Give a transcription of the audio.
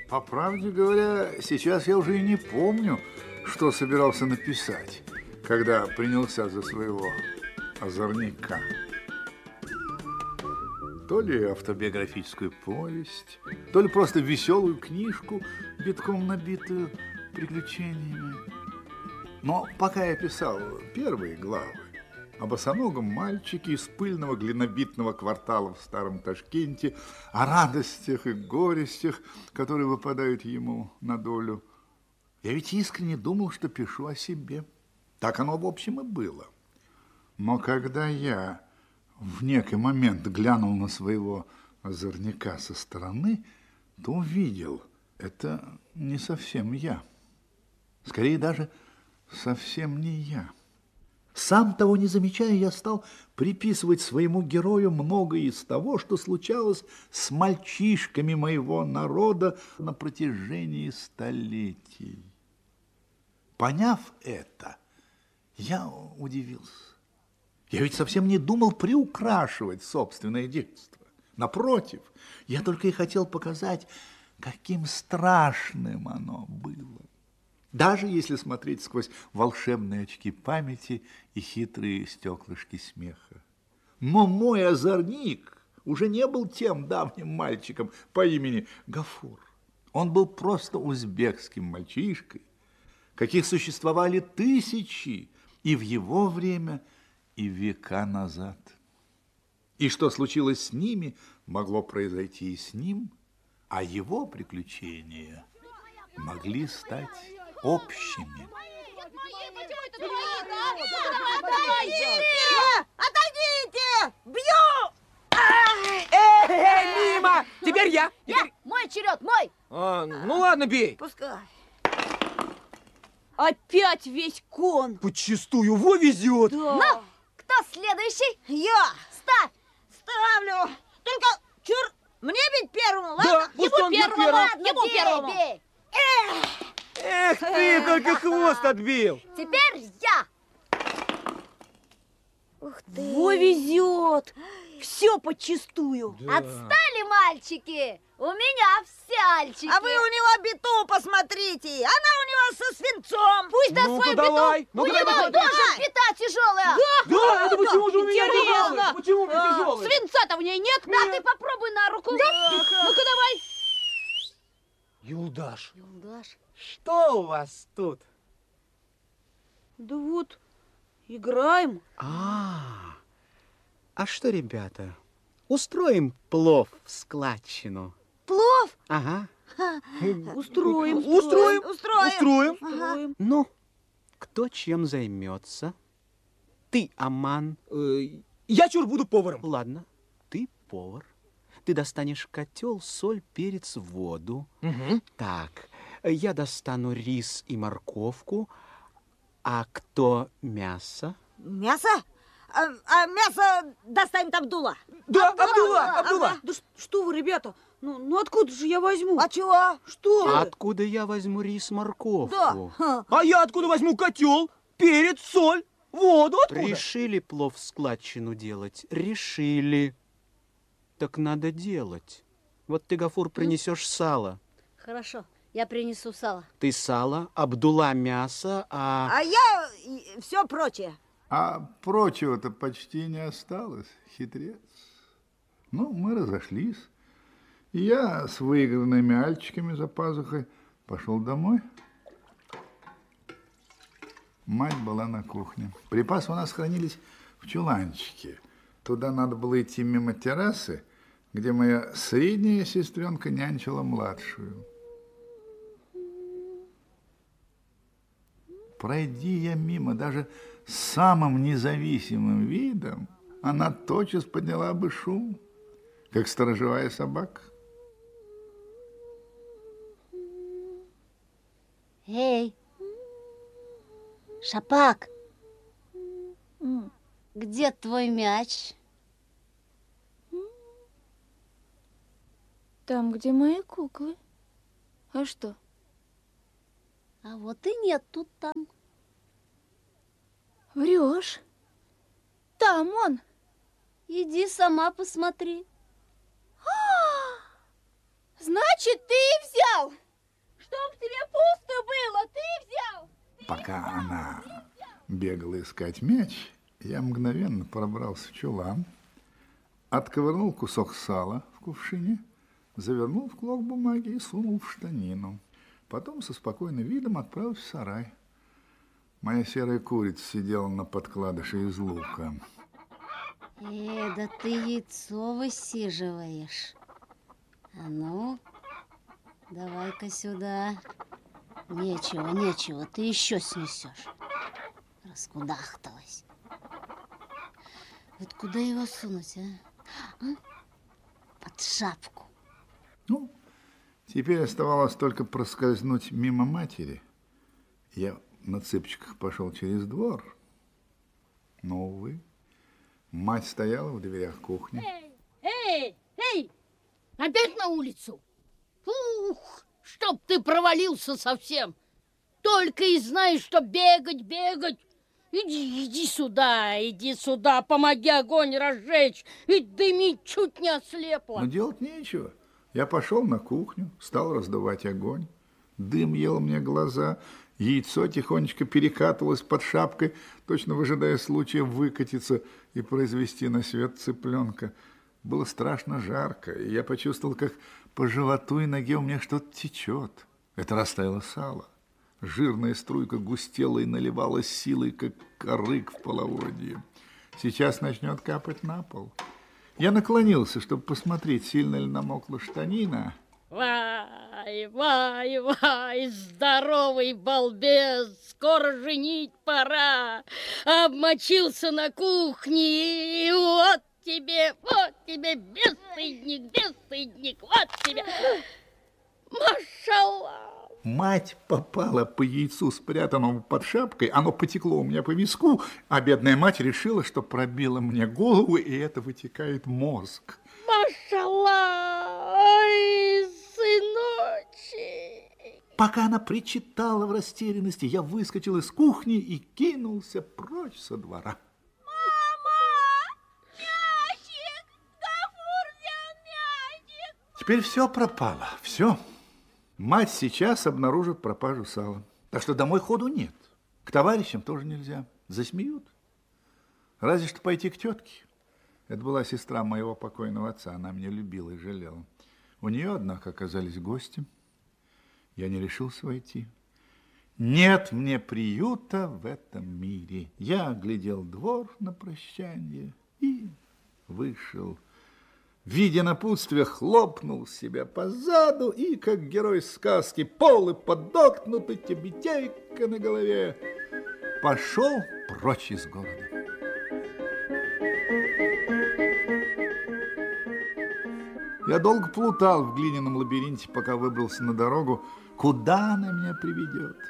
По правде говоря, сейчас я уже и не помню, что собирался написать, когда принялся за своего озорника. То ли автобиографическую повесть, то ли просто веселую книжку, битком набитую приключениями. Но пока я писал первые главы о босоногом мальчике из пыльного глинобитного квартала в старом Ташкенте, о радостях и горестях, которые выпадают ему на долю, я ведь искренне думал, что пишу о себе. Так оно, в общем, и было. Но когда я в некий момент глянул на своего озорника со стороны, то увидел, это не совсем я. Скорее даже совсем не я. Сам того не замечая, я стал приписывать своему герою многое из того, что случалось с мальчишками моего народа на протяжении столетий. Поняв это, я удивился. Я ведь совсем не думал приукрашивать собственное детство. Напротив, я только и хотел показать, каким страшным оно было. Даже если смотреть сквозь волшебные очки памяти и хитрые стеклышки смеха. Но мой озорник уже не был тем давним мальчиком по имени Гафур. Он был просто узбекским мальчишкой, каких существовали тысячи и в его время, и века назад. И что случилось с ними, могло произойти и с ним, а его приключения могли стать общими. Отойдите! Бью! Мимо! Теперь я! Мой черед, мой! Ну ладно, бей. Пускай. Опять весь кон. Подчистую, во везет. Да. Ну, кто следующий? Я. Ставь. Ставлю. Только, чур, мне бить первому, Да, ладно? пусть он бьет первым. Ладно, Ему бей, первому. бей. Эх ты, только хвост отбил. Теперь я. Ух ты. Во везет. Все подчистую. Да. Отстали, мальчики? У меня все альчики. А вы у него биту посмотрите. Она у него со свинцом. Пусть даст Ну-ка, свою давай. биту. Ну-ка, У него давай, тоже бита тяжелая. Да, это почему же у меня Интересно. тяжелый? Почему у меня тяжелый? Свинца-то в ней нет? Да, ты попробуй на руку. Ну-ка давай. Юлдаш, Юлдаш. что у вас тут? Да вот, играем. А что, ребята, устроим плов в складчину? Плов? Ага. Устроим. Устроим. Ну, кто чем займется? Ты, Аман. Я чур буду поваром. Ладно, ты повар. Ты достанешь котел, соль, перец, воду. Угу. Так, я достану рис и морковку. А кто мясо? Мясо? А мясо достанет Абдулла. Да, Абдулла. Да что вы, ребята, ну откуда же я возьму? А чего? Что вы? Откуда я возьму рис, морковку? Да. Ха. А я откуда возьму котел, перец, соль, воду? Откуда? Решили плов в складчину делать? Решили. Так надо делать. Вот ты, Гафур, принесешь сало. Хорошо, я принесу сало. Ты сало, Абдулла мясо, А я все прочее. А прочего-то почти не осталось, хитрец. Ну, мы разошлись. И я с выигранными альчиками за пазухой пошел домой. Мать была на кухне. Припасы у нас хранились в чуланчике. Туда надо было идти мимо террасы, где моя средняя сестренка нянчила младшую. Пройди я мимо даже с самым независимым видом, она тотчас подняла бы шум, как сторожевая собака. Эй, Шапак, где твой мяч? Там, где мои куклы. А что? А вот и нет тут там. Врешь? Там он. Иди сама посмотри. Значит, ты и взял. бегала искать мяч, я мгновенно пробрался в чулан, отковырнул кусок сала в кувшине, завернул в клок бумаги и сунул в штанину. Потом со спокойным видом отправился в сарай. Моя серая курица сидела на подкладыше из лука. Да ты яйцо высиживаешь. А ну, давай-ка сюда. Нечего, ты еще снесешь. Раскудахталась. Вот куда его сунуть, а? Под шапку. Ну, теперь оставалось только проскользнуть мимо матери. Я на цыпочках пошел через двор. Но, увы, мать стояла в дверях кухни. Эй! Опять на улицу? Ух, чтоб ты провалился совсем. Только и знаешь, что бегать. Иди сюда, помоги огонь разжечь. Ведь дымить чуть не ослепла. Но делать нечего. Я пошел на кухню, стал раздувать огонь. Дым ел мне глаза. Яйцо тихонечко перекатывалось под шапкой, точно выжидая случая выкатиться и произвести на свет цыпленка. Было страшно жарко, и я почувствовал, как по животу и ноге у меня что-то течет. Это растаяло сало. Жирная струйка густела и наливалась силой, как корык в половодье. Сейчас начнет капать на пол. Я наклонился, чтобы посмотреть, сильно ли намокла штанина. Вай, здоровый балбес, скоро женить пора. Обмочился на кухне, и вот тебе, бесстыдник, вот тебе. Машаллах. Мать попала по яйцу, спрятанному под шапкой, оно потекло у меня по виску, а бедная мать решила, что пробила мне голову, и это вытекает мозг. Машаллах, ой, сыночек. Пока она причитала в растерянности, я выскочил из кухни и кинулся прочь со двора. Теперь все пропало, все. Мать сейчас обнаружит пропажу сала. Так что домой ходу нет. К товарищам тоже нельзя. Засмеют. Разве что пойти к тетке. Это была сестра моего покойного отца. Она меня любила и жалела. У нее, однако, оказались гости. Я не решился войти. Нет мне приюта в этом мире. Я оглядел двор на прощанье и вышел. Видя напутствие, хлопнул себя по заду и, как герой сказки, полы подоткнуты, тюбетейка на голове, пошел прочь из города. Я долго плутал в глиняном лабиринте, пока выбрался на дорогу. Куда она меня приведет?